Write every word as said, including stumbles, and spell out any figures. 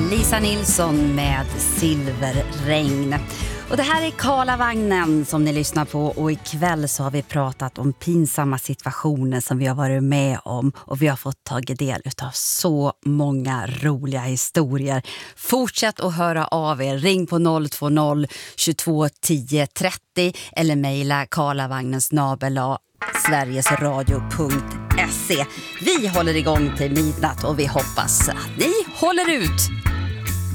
Lisa Nilsson med Silverregn. Och det här är Karlavagnen som ni lyssnar på, och ikväll så har vi pratat om pinsamma situationer som vi har varit med om, och vi har fått tagit del av så många roliga historier. Fortsätt att höra av er. Ring på noll två noll tjugotvå tio trettio eller mejla karlavagnen snabel-a sverigesradio punkt se. Vi håller igång till midnatt och vi hoppas att ni håller ut.